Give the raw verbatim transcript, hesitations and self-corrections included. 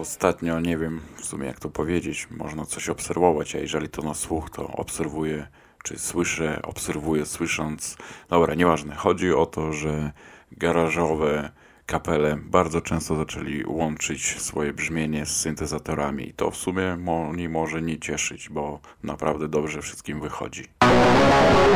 ostatnio, nie wiem w sumie jak to powiedzieć, można coś obserwować, a jeżeli to na słuch, to obserwuję, czy słyszę, obserwuję słysząc. Dobra, nieważne. Chodzi o to, że garażowe kapele bardzo często zaczęli łączyć swoje brzmienie z syntezatorami i to w sumie mo- nie może nie cieszyć, bo naprawdę dobrze wszystkim wychodzi.